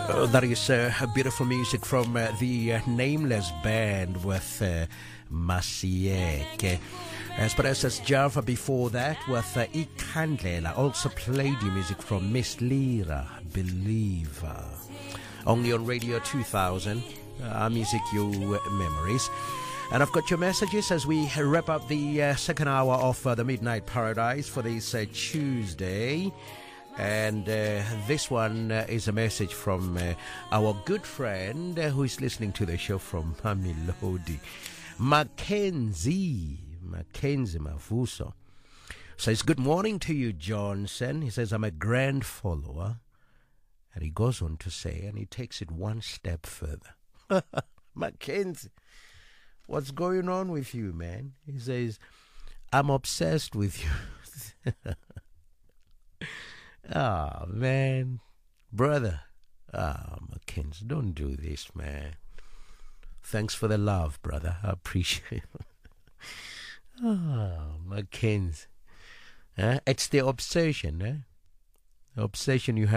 That is beautiful music from the Nameless Band with Masieke. As Java before that with Ikandlela. Also played the music from Miss Lira, Believer. Only on Radio 2000. Music, your memories. And I've got your messages as we wrap up the second hour of the Midnight Paradise for this Tuesday. And this one is a message from our good friend who is listening to the show from Mamelodi, Mackenzie Mavuso. Says, good morning to you, Johnson. He says, I'm a grand follower. And he goes on to say, and he takes it one step further. Mackenzie, what's going on with you, man? He says, I'm obsessed with you. Ah, man. Brother. Mackenzie, don't do this, man. Thanks for the love, brother. I appreciate it. Mackenzie. It's the obsession, The obsession you have.